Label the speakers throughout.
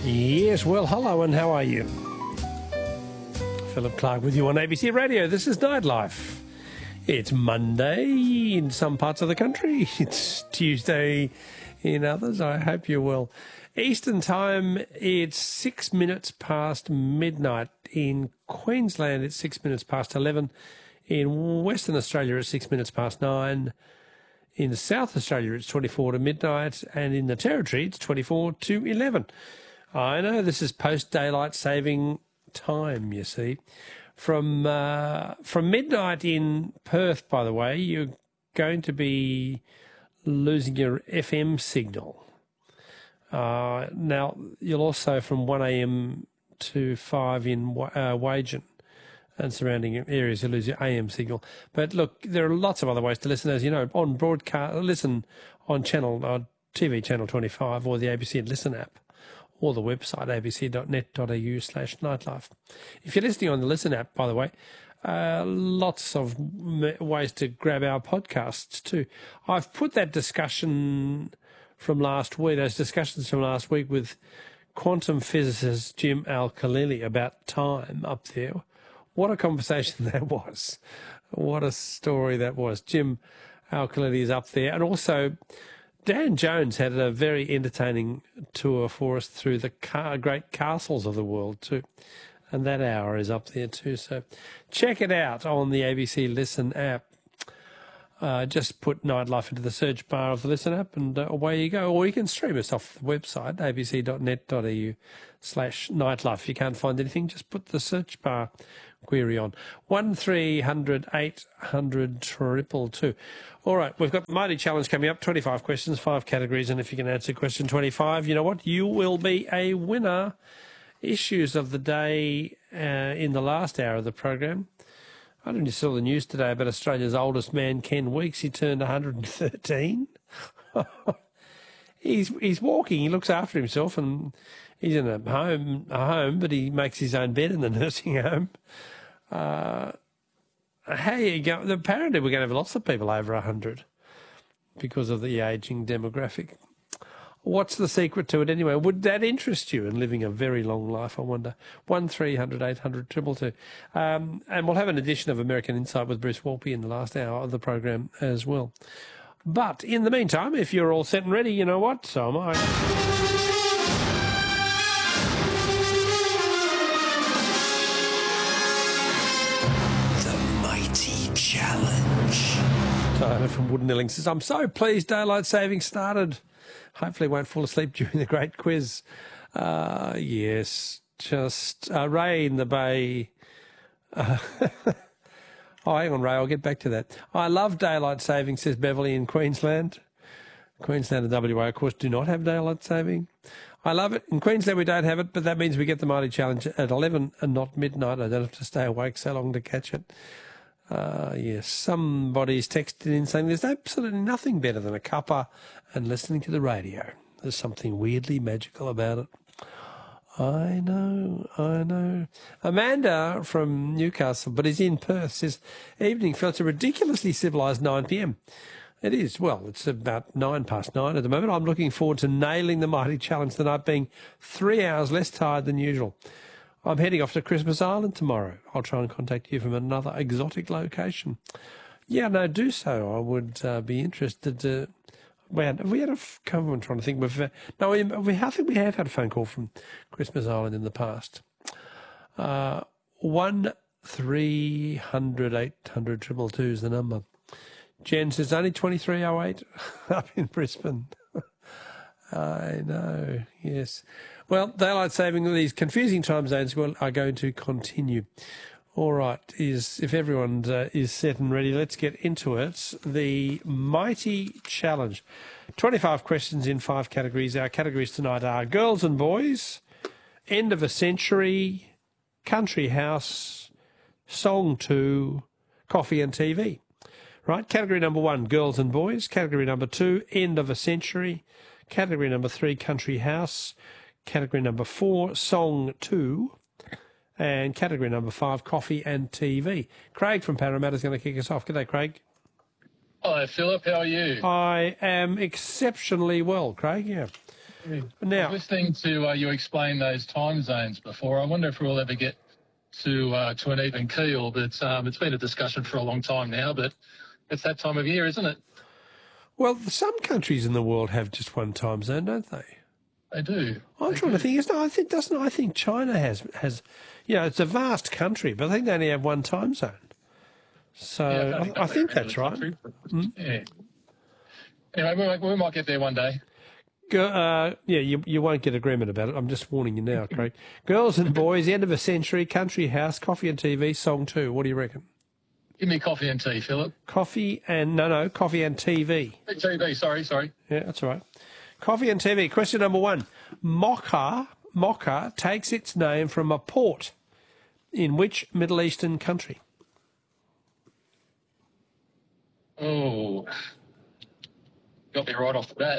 Speaker 1: Yes, well, hello and how are you? Philip Clark with you on ABC Radio. This is Nightlife. It's Monday in some parts of the country. It's Tuesday in others. I hope you're well. Eastern time, it's 6 minutes past midnight. In Queensland, it's 6 minutes past 11. In Western Australia, it's 6 minutes past 9. In South Australia, it's 24 to midnight. And in the Territory, it's 24 to 11. I know this is post-daylight saving time, you see. From midnight in Perth, by the way, you're going to be losing your FM signal. Now, you'll also, from 1 a.m. to 5 in Wagen and surrounding areas, you'll lose your AM signal. But look, there are lots of other ways to listen, as you know, on broadcast, listen on TV channel 25 or the ABC Listen app, or the website abc.net.au/nightlife. If you're listening on the Listen app, by the way, lots of ways to grab our podcasts too. I've put that discussion from last week, those discussions from last week with quantum physicist Jim Al-Khalili about time up there. What a conversation that was. What a story that was. Jim Al-Khalili is up there. And also, Dan Jones had a very entertaining tour for us through the great castles of the world too. And that hour is up there too. So check it out on the ABC Listen app. Just put Nightlife into the search bar of the Listen app and away you go. Or you can stream us off the website, abc.net.au/nightlife. If you can't find anything, just put the search bar query on. 1300 800 222. All right, we've got the Mighty Challenge coming up. 25 questions, 5 categories, and if you can answer question 25, you know what? You will be a winner. Issues of the day in the last hour of the program. I don't know if you saw the news today about Australia's oldest man, Ken Weeks. He turned 113. He's walking. He looks after himself, and he's in a home, but he makes his own bed in the nursing home. Hey, apparently we're going to have lots of people over 100 because of the ageing demographic. What's the secret to it anyway? Would that interest you in living a very long life, I wonder? 1300 800 222. And we'll have an edition of American Insight with Bruce Walpy in the last hour of the program as well. But in the meantime, if you're all set and ready, you know what? So am I. Challenge. Tyler from Wooden Nilling says, I'm so pleased daylight saving started. Hopefully won't fall asleep during the great quiz. Yes, just Ray in the Bay. Oh, hang on, Ray, I'll get back to that. I love daylight saving, says Beverly in Queensland. Queensland and WA, of course, do not have daylight saving. I love it. In Queensland, we don't have it, but that means we get the Mighty Challenge at 11 and not midnight. I don't have to stay awake so long to catch it. Yes, somebody's texted in saying there's absolutely nothing better than a cuppa and listening to the radio. There's something weirdly magical about it. I know. Amanda from Newcastle, but is in Perth, says, evening felt a ridiculously civilised 9 p.m. It is. Well, it's about 9 past 9 at the moment. I'm looking forward to nailing the Mighty Challenge tonight, being 3 hours less tired than usual. I'm heading off to Christmas Island tomorrow. I'll try and contact you from another exotic location. Yeah, no, do so. I would be interested to... I'm trying to think. I think we have had a phone call from Christmas Island in the past. 1300 800 222 is the number. Jen says, only 2308 up in Brisbane. I know, yes. Well, daylight saving, these confusing time zones are going to continue. All right, if everyone is set and ready, let's get into it. The Mighty Challenge. 25 questions in 5 categories. Our categories tonight are Girls and Boys, End of a Century, Country House, Song 2, Coffee and TV. Right, category number 1, Girls and Boys. Category number 2, End of a Century. Category number 3, Country House. Category number 4, Song 2. And category number 5, Coffee and TV. Craig from Parramatta is going to kick us off. G'day, Craig.
Speaker 2: Hi, Philip. How are you?
Speaker 1: I am exceptionally well, Craig, yeah. Now,
Speaker 2: Listening to you explain those time zones before, I wonder if we'll ever get to an even keel. But it's been a discussion for a long time now. But it's that time of year, isn't it?
Speaker 1: well, some countries in the world have just one time zone, don't they?
Speaker 2: They do.
Speaker 1: I'm trying to think. I think China has, it's a vast country, but I think they only have one time zone. So
Speaker 2: Yeah,
Speaker 1: I think that's right.
Speaker 2: Yeah. Anyway, we might get there one day.
Speaker 1: You won't get agreement about it. I'm just warning you now, Craig. Girls and Boys, End of a Century, Country House, Coffee and TV, Song 2. What do you reckon?
Speaker 2: Give me coffee and tea, Philip.
Speaker 1: Coffee and TV.
Speaker 2: TV, sorry.
Speaker 1: Yeah, that's all right. Coffee and TV. Question number 1. Mocha takes its name from a port in which Middle Eastern country?
Speaker 2: Oh, got me right off the bat.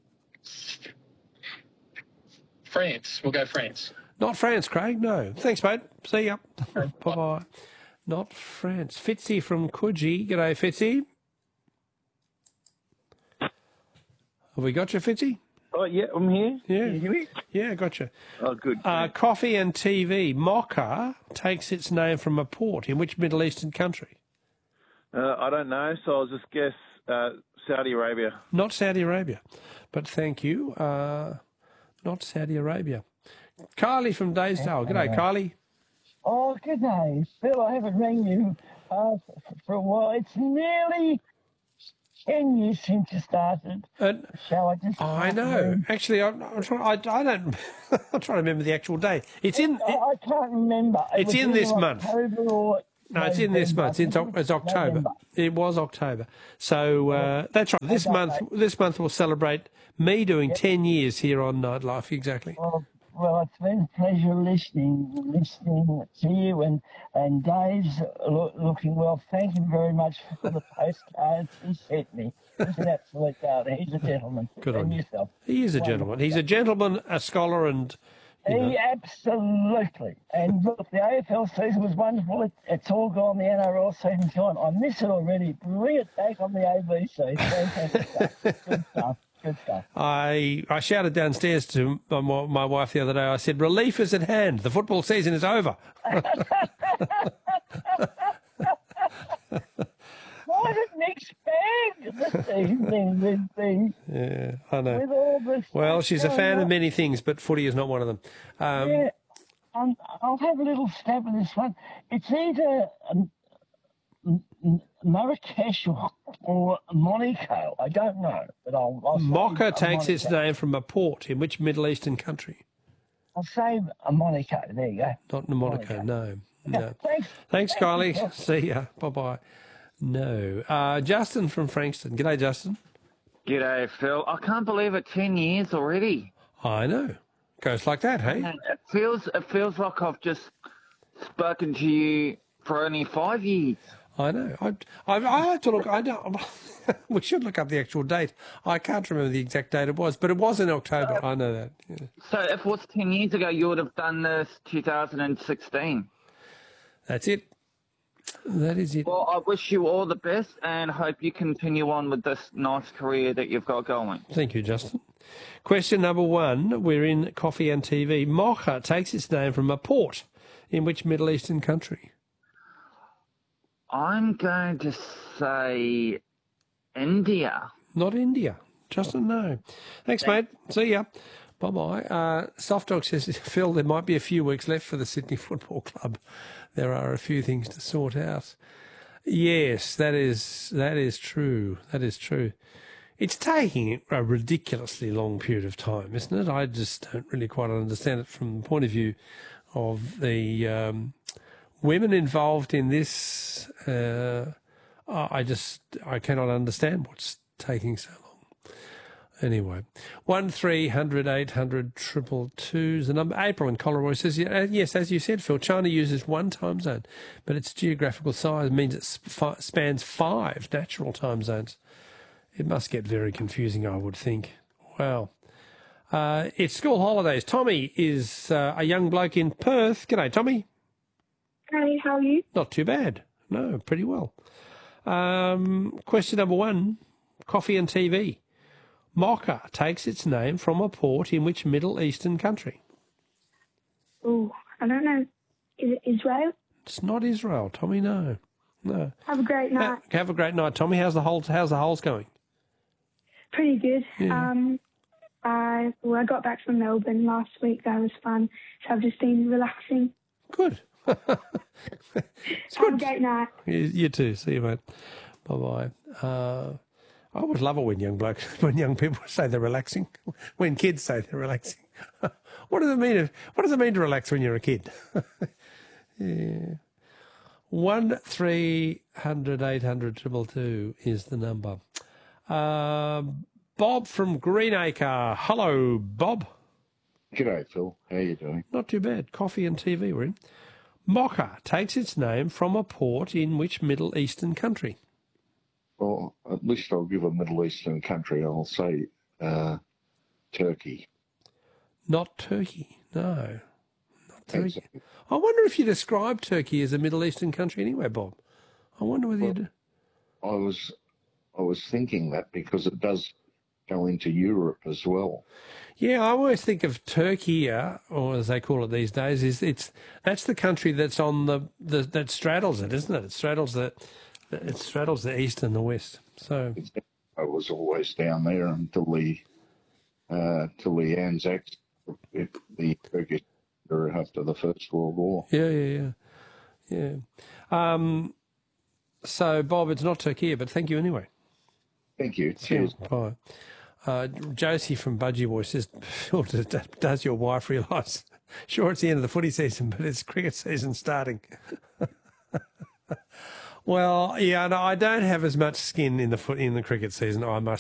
Speaker 2: France. We'll go France.
Speaker 1: Not France, Craig. No. Thanks, mate. See ya. Bye-bye. Not France. Fitzy from Coogee. G'day, Fitzy. Have we got you, Fitzy?
Speaker 3: Oh, yeah, I'm here.
Speaker 1: Yeah.
Speaker 3: Can you hear me?
Speaker 1: Yeah, gotcha.
Speaker 3: Oh, good.
Speaker 1: Coffee and TV. Mocha takes its name from a port in which Middle Eastern country?
Speaker 3: I don't know, so I'll just guess Saudi Arabia.
Speaker 1: Not Saudi Arabia, but thank you. Not Saudi Arabia. Kylie from Daysdale. G'day, Kylie.
Speaker 4: Oh, good day, Phil. I haven't rang you for a while. It's nearly 10 years since you started. Shall I just?
Speaker 1: I know. Actually, I'm trying. I don't. I'm trying to remember the actual day. It's in.
Speaker 4: I can't remember.
Speaker 1: It's in this month.
Speaker 4: October or
Speaker 1: No, it's in this month. It's October.
Speaker 4: November.
Speaker 1: It was October. So that's right. This month we'll celebrate me doing 10 years here on Nightlife. Exactly.
Speaker 4: Well, it's been a pleasure listening to you and Dave's looking well. Thank you very much for the postcards he sent me. He's an absolute darling. He's a gentleman.
Speaker 1: Good on you.
Speaker 4: Yourself.
Speaker 1: He is a gentleman. He's a gentleman, a scholar, and
Speaker 4: Absolutely. And look, the AFL season was wonderful. It's all gone. The NRL season's gone. I miss it already. Bring it back on the ABC. Fantastic stuff. Good stuff. Good stuff.
Speaker 1: I shouted downstairs to my wife the other day. I said, "Relief is at hand. The football season is over."
Speaker 4: What a mixed bag this evening with the.
Speaker 1: Yeah, I know.
Speaker 4: With all this.
Speaker 1: Well, she's a fan of many things, but footy is not one of them.
Speaker 4: Yeah, I'll have a little stab at this one. It's either Marrakesh or Monaco. I don't know, but I'll say
Speaker 1: Mocha takes
Speaker 4: Monaco.
Speaker 1: its name from a port in which Middle Eastern country?
Speaker 4: I'll say a Monaco. There you go.
Speaker 1: Not Monaco, no.
Speaker 4: Thanks.
Speaker 1: Thanks, Kylie. See ya. Bye-bye. No. Justin from Frankston. G'day, Justin.
Speaker 5: G'day, Phil. I can't believe it, 10 years already.
Speaker 1: I know. Goes like that, hey?
Speaker 5: It feels like I've just spoken to you for only 5 years.
Speaker 1: I know. I have to look. I don't. We should look up the actual date. I can't remember the exact date it was, but it was in October. I know that. Yeah.
Speaker 5: So if it was 10 years ago, you would have done this 2016.
Speaker 1: That's it. That is it.
Speaker 5: Well, I wish you all the best and hope you continue on with this nice career that you've got going.
Speaker 1: Thank you, Justin. Question number 1. We're in Coffee and TV. Mocha takes its name from a port in which Middle Eastern country?
Speaker 5: I'm going to say India.
Speaker 1: Not India. Justin, no. Thanks, mate. See ya. Bye-bye. Soft Dog says, Phil, there might be a few weeks left for the Sydney Football Club. There are a few things to sort out. Yes, that is true. That is true. It's taking a ridiculously long period of time, isn't it? I just don't really quite understand it from the point of view of the women involved in this. I cannot understand what's taking so long. Anyway, 1300 800 222 is the number. April in Colorado says, yes, as you said, Phil, China uses one time zone, but its geographical size means it spans 5 natural time zones. It must get very confusing, I would think. Wow. It's school holidays. Tommy is a young bloke in Perth. G'day, Tommy.
Speaker 6: Hey, how are you?
Speaker 1: Not too bad. No, pretty well. Question number 1, Coffee and TV. Mocha takes its name from a port in which Middle Eastern country?
Speaker 6: Oh, I don't know. Is it Israel?
Speaker 1: It's not Israel, Tommy, no. No.
Speaker 6: Have a great night.
Speaker 1: Have a great night, Tommy. How's the holes going?
Speaker 6: Pretty good.
Speaker 1: Yeah.
Speaker 6: I got back from Melbourne last week. That was fun. So I've just been relaxing.
Speaker 1: Good. It's
Speaker 6: Have a
Speaker 1: good.
Speaker 6: great night.
Speaker 1: You too. See you, mate. Bye-bye. I always love it when when young people say they're relaxing, when kids say they're relaxing. What does it mean? What does it mean to relax when you're a kid? Yeah. 1300 800 222 is the number. Bob from Greenacre. Hello, Bob.
Speaker 7: G'day, Phil. How you doing?
Speaker 1: Not too bad. Coffee and TV we're in. Mocha takes its name from a port in which Middle Eastern country?
Speaker 7: Well, at least I'll give a Middle Eastern country. I'll say Turkey.
Speaker 1: Not Turkey. No. Not Turkey.
Speaker 7: Exactly.
Speaker 1: I wonder if you describe Turkey as a Middle Eastern country anyway, Bob. I wonder whether you do.
Speaker 7: I was thinking that because it does go into Europe as well.
Speaker 1: Yeah, I always think of Turkey, or as they call it these days, that's the country that's on that straddles it, isn't it? It straddles the east and the west. So
Speaker 7: I was always down there until the Anzacs, the Turkish era after the First World War.
Speaker 1: Yeah. So, Bob, it's not Turkey, but thank you anyway.
Speaker 7: Thank you. Cheers.
Speaker 1: Bye. Josie from Budgie Boy says, Phil, does your wife realise? Sure, it's the end of the footy season, but it's cricket season starting. Well, yeah, no, I don't have as much skin in the cricket season, I must